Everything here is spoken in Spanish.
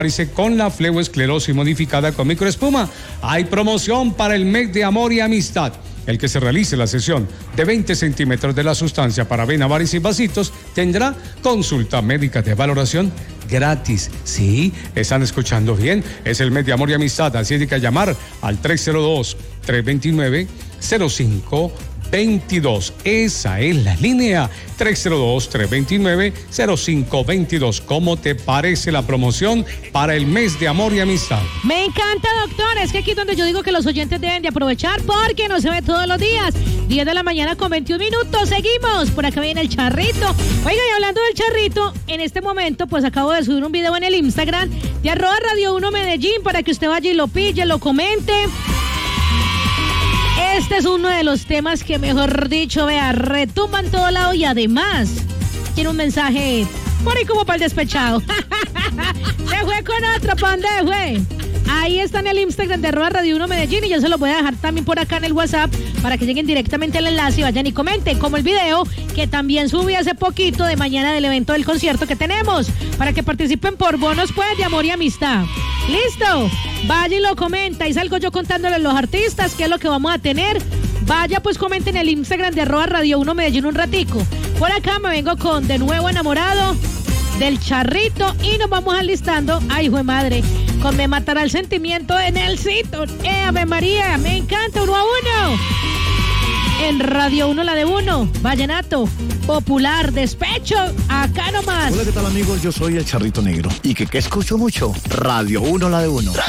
con la fleoesclerosis modificada con microespuma. Hay promoción para el mes de amor y amistad. El que se realice la sesión de 20 centímetros de la sustancia para vena, varices y vasitos tendrá consulta médica de valoración gratis. Sí, están escuchando bien. Es el mes de amor y amistad. Así es que llamar al 302-329-0522. Esa es la línea 302-329-0522. ¿Cómo te parece la promoción para el mes de amor y amistad? Me encanta, doctor. Es que aquí es donde yo digo que los oyentes deben de aprovechar porque no se ve todos los días. 10 de la mañana con 21 minutos. Seguimos. Por acá viene el charrito. Oiga, y hablando del charrito, en este momento pues acabo de subir un video en el Instagram de @Radio1 Medellín para que usted vaya y lo pille, lo comente. Este es uno de los temas que, mejor dicho, vea, retumban todo lado y además tiene un mensaje por ahí como para el despechado. Se fue con otro, ¿para dónde fue? Ahí está en el Instagram de @Radio1 Medellín y yo se lo voy a dejar también por acá en el WhatsApp para que lleguen directamente al enlace y vayan y comenten, como el video que también subí hace poquito de mañana del evento del concierto que tenemos, para que participen por bonos pues de amor y amistad. ¿Listo? Vaya y lo comenta y salgo yo contándole a los artistas qué es lo que vamos a tener. Vaya pues comenten el Instagram de @Radio1 Medellín un ratico. Por acá me vengo con De Nuevo Enamorado del Charrito y nos vamos alistando, ay hijo de madre, con Me Matará el Sentimiento de Nelsito. Ave María, me encanta, 1 a 1. En Radio 1 la de 1, vallenato, popular, despecho, acá nomás. Hola, ¿qué tal amigos? Yo soy el Charrito Negro. ¿Y que escucho mucho? Radio 1 la de 1.